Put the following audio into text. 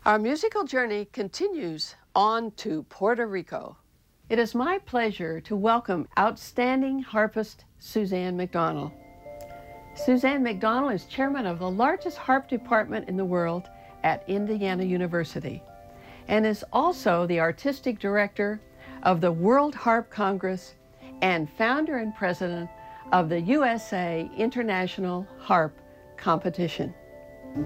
Our musical journey continues on to Puerto Rico. It is my pleasure to welcome outstanding harpist Suzanne McDonald. Suzanne McDonald is chairman of the largest harp department in the world at Indiana University and is also the artistic director of the World Harp Congress and founder and president of the USA International Harp Competition.